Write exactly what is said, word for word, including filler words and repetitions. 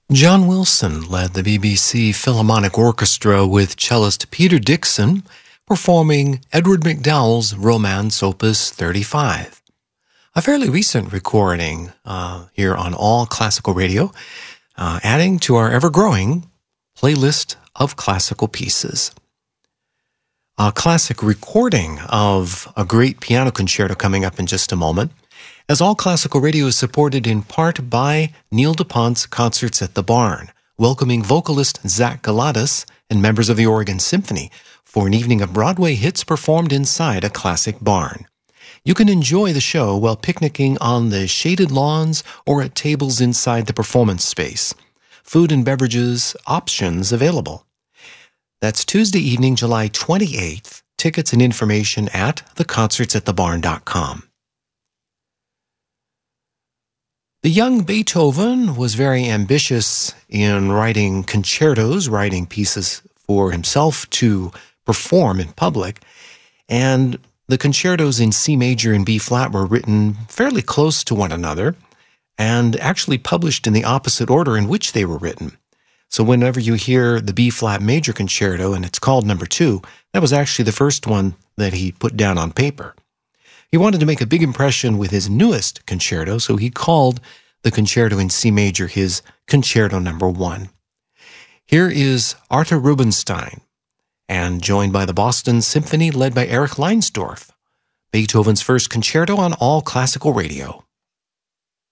John Wilson led the B B C Philharmonic Orchestra with cellist Peter Dixon performing Edward MacDowell's Romance Opus thirty-five. A fairly recent recording uh, here on All Classical Radio, uh, adding to our ever-growing playlist of classical pieces. A classic recording of a great piano concerto coming up in just a moment, as All Classical Radio is supported in part by Neil DuPont's Concerts at the Barn, welcoming vocalist Zach Galatas and members of the Oregon Symphony for an evening of Broadway hits performed inside a classic barn. You can enjoy the show while picnicking on the shaded lawns or at tables inside the performance space. Food and beverages options available. That's Tuesday evening, July twenty-eighth. Tickets and information at the concerts at the barn dot com. The young Beethoven was very ambitious in writing concertos, writing pieces for himself to perform in public, and the concertos in C major and B flat were written fairly close to one another and actually published in the opposite order in which they were written. So whenever you hear the B flat major concerto and it's called number two, that was actually the first one that he put down on paper. He wanted to make a big impression with his newest concerto, so he called the concerto in C major his Concerto Number One. Here is Arthur Rubinstein, and joined by the Boston Symphony led by Eric Leinsdorf, Beethoven's first concerto on All Classical Radio.